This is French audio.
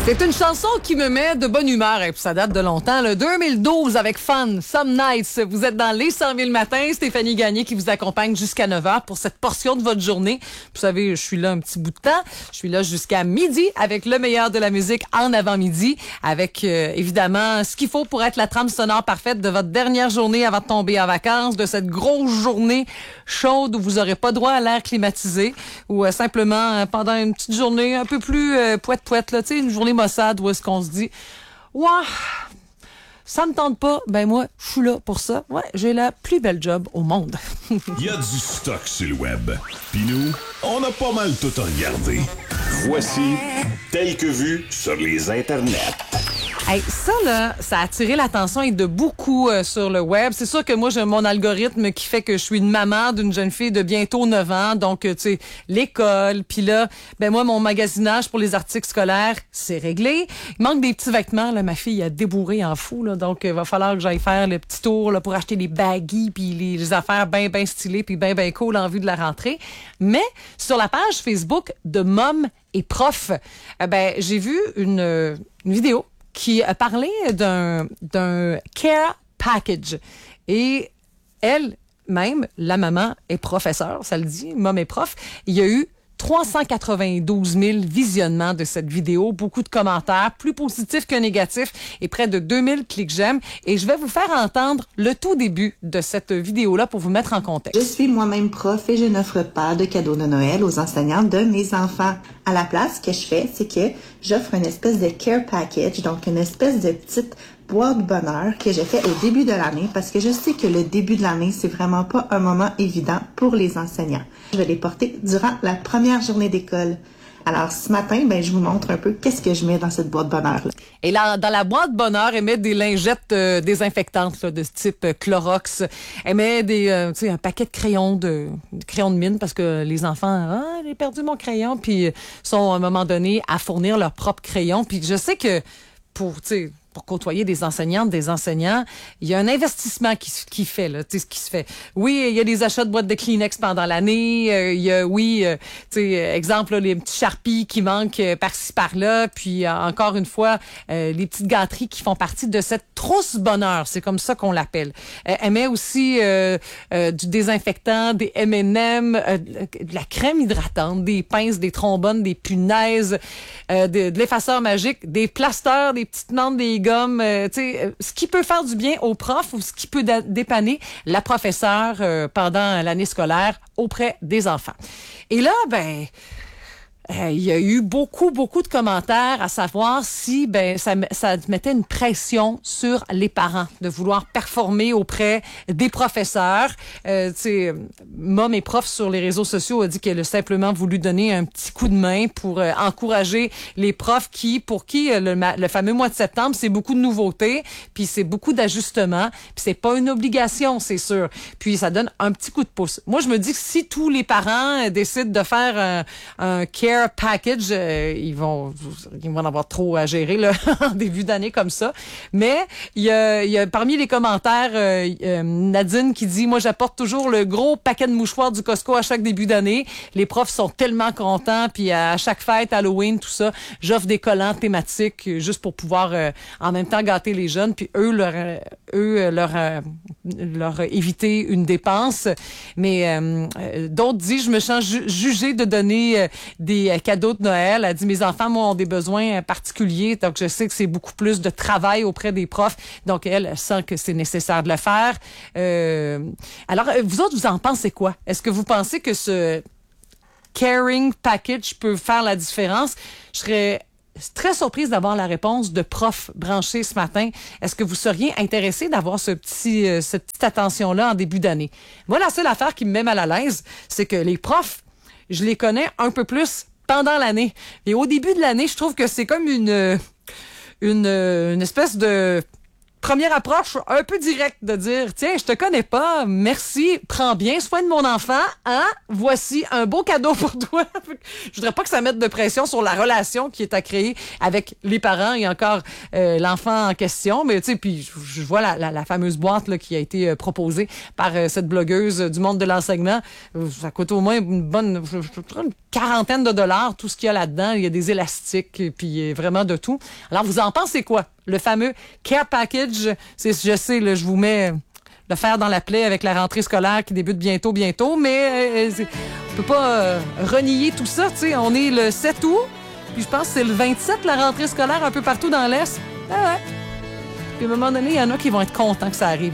C'est une chanson qui me met de bonne humeur et puis ça date de longtemps. Le 2012 avec Fun, Some Nights. Vous êtes dans les 100 000 matins. Stéphanie Gagné qui vous accompagne jusqu'à 9h pour cette portion de votre journée. Vous savez, je suis là un petit bout de temps. Je suis là jusqu'à midi avec le meilleur de la musique en avant-midi. Avec évidemment ce qu'il faut pour être la trame sonore parfaite de votre dernière journée avant de tomber en vacances. De cette grosse journée chaude où vous n'aurez pas droit à l'air climatisé. Ou simplement pendant une petite journée un peu plus poète-poète. Là, tu sais, une journée maussade où est-ce qu'on se dit « Ouah, ça me tente pas. » Ben moi, je suis là pour ça. Ouais, j'ai la plus belle job au monde. Il y a du stock sur le web. Puis nous, on a pas mal tout regardé. Voici Tel que vu sur les internets. Hey, ça, là, ça a attiré l'attention et de beaucoup sur le web. C'est sûr que moi, j'ai mon algorithme qui fait que je suis une maman d'une jeune fille de bientôt 9 ans. Donc, tu sais, l'école. Puis là, ben moi, mon magasinage pour les articles scolaires, c'est réglé. Il manque des petits vêtements. Là, ma fille a débourré en fou. Là, donc, il va falloir que j'aille faire le petit tour là, pour acheter des baggies puis les affaires bien stylées puis bien cool en vue de la rentrée. Mais sur la page Facebook de Mom et Prof, ben j'ai vu une vidéo qui a parlé d'un care package. Et elle-même, la maman est professeure, ça le dit, Mom et Prof. Il y a eu 392 000 visionnements de cette vidéo, beaucoup de commentaires, plus positifs que négatifs, et près de 2000 clics j'aime. Et je vais vous faire entendre le tout début de cette vidéo-là pour vous mettre en contexte. Je suis moi-même prof et je n'offre pas de cadeaux de Noël aux enseignants de mes enfants. À la place, ce que je fais, c'est que j'offre une espèce de care package, donc une espèce de petite boîte de bonheur que j'ai fait au début de l'année parce que je sais que le début de l'année, c'est vraiment pas un moment évident pour les enseignants. Je vais les porter durant la première journée d'école. Alors, ce matin, ben, je vous montre un peu qu'est-ce que je mets dans cette boîte bonheur-là. Et là, dans la boîte bonheur, elle met des lingettes désinfectantes là, de ce type Clorox. Elle met des, tu sais, un paquet de crayons de mine parce que les enfants, j'ai perdu mon crayon, puis sont à un moment donné à fournir leur propre crayon. Puis je sais que pour côtoyer des enseignantes, des enseignants, il y a un investissement qui se fait. Oui, il y a des achats de boîtes de Kleenex pendant l'année. Il y a, exemple, là, les petits Sharpies qui manquent par-ci, par-là. Puis, encore une fois, les petites gâteries qui font partie de cette trousse bonheur. C'est comme ça qu'on l'appelle. Elle met aussi du désinfectant, des M&M, de la crème hydratante, des pinces, des trombones, des punaises, de l'effaceur magique, des plasters, des petites menthes, des gommes, ce qui peut faire du bien aux profs ou ce qui peut dépanner la professeure pendant l'année scolaire auprès des enfants. Et là, ben, il y a eu beaucoup de commentaires à savoir si ça mettait une pression sur les parents de vouloir performer auprès des professeurs. Mom et Prof sur les réseaux sociaux a dit qu'elle a simplement voulu donner un petit coup de main pour encourager les profs pour qui le fameux mois de septembre, c'est beaucoup de nouveautés, puis c'est beaucoup d'ajustements, puis c'est pas une obligation, c'est sûr. Puis ça donne un petit coup de pouce. Moi, je me dis que si tous les parents décident de faire un care package, ils vont en avoir trop à gérer là, en début d'année comme ça. Mais il y a parmi les commentaires Nadine qui dit « Moi, j'apporte toujours le gros paquet de mouchoirs du Costco à chaque début d'année. Les profs sont tellement contents. Puis à chaque fête, Halloween, tout ça, j'offre des collants thématiques juste pour pouvoir en même temps gâter les jeunes. Puis eux leur éviter une dépense. Mais d'autres disent « Je me sens jugée de donner des cadeaux de Noël. » Elle dit « Mes enfants, moi, ont des besoins particuliers. Donc, je sais que c'est beaucoup plus de travail auprès des profs. » Donc, elle sent que c'est nécessaire de le faire. Alors, vous autres, vous en pensez quoi? Est-ce que vous pensez que ce caring package peut faire la différence? Je serais très surprise d'avoir la réponse de profs branchés ce matin. Est-ce que vous seriez intéressé d'avoir cette petite attention-là en début d'année? Moi, la seule affaire qui me met mal à l'aise, c'est que les profs, je les connais un peu plus pendant l'année. Et au début de l'année, je trouve que c'est comme une espèce de première approche un peu directe de dire, tiens, je te connais pas, merci, prends bien soin de mon enfant, hein? Voici un beau cadeau pour toi. Je voudrais pas que ça mette de pression sur la relation qui est à créer avec les parents et encore l'enfant en question. Mais tu sais, puis je vois la fameuse boîte là, qui a été proposée par cette blogueuse du monde de l'enseignement. Ça coûte au moins une quarantaine de dollars, tout ce qu'il y a là-dedans. Il y a des élastiques et puis vraiment de tout. Alors, vous en pensez quoi? Le fameux Care Package, je sais, là, je vous mets le fer dans la plaie avec la rentrée scolaire qui débute bientôt, mais on peut pas renier tout ça. Tu sais, on est le 7 août, puis je pense que c'est le 27 la rentrée scolaire un peu partout dans l'Est. Ah ouais. Puis à un moment donné, il y en a qui vont être contents que ça arrive.